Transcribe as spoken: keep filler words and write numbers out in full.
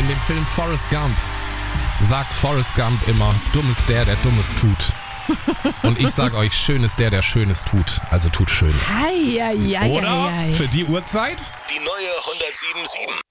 dem Film Forrest Gump sagt Forrest Gump immer, dumm ist der, der Dummes tut. Und ich sag euch, schön ist der, der Schönes tut. Also tut Schönes. Ei, ei, ei, Oder? ei, ei. Für die Uhrzeit? Die neue hundertsieben Komma sieben.